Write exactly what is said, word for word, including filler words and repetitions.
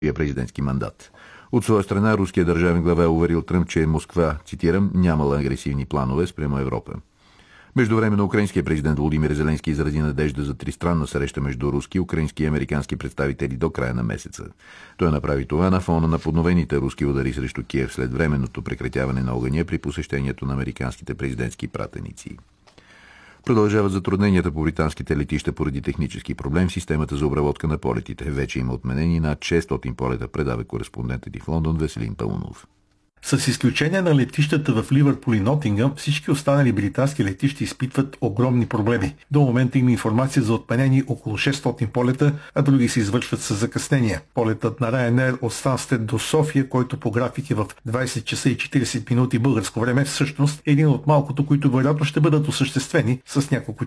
президентски мандат. От своя страна, руският държавен глава е уверил Тръмп, че Москва, цитирам, нямала агресивни планове спрямо Европа. Междувременно украинският президент Володимир Зеленски изрази надежда за тристранна среща между руски, украински и американски представители до края на месеца. Той направи това на фона на подновените руски удари срещу Киев след временното прекратяване на огъня при посещението на американските президентски пратеници. Продължават затрудненията по британските летища поради технически проблем в системата за обработка на полетите. Вече има отменени над шестстотин полета, предава кореспондентът и в Лондон Веселин Паунов. С изключение на летищата в Ливърпул и Нотингъм, всички останали британски летища изпитват огромни проблеми. До момента има информация за отменени около шестстотин полета, а други се извършват с закъснения. Полетът на Ryanair от Станстед до София, който по график е в двайсет часа и четирийсет минути българско време, всъщност е един от малкото, които вероятно ще бъдат осъществени с няколко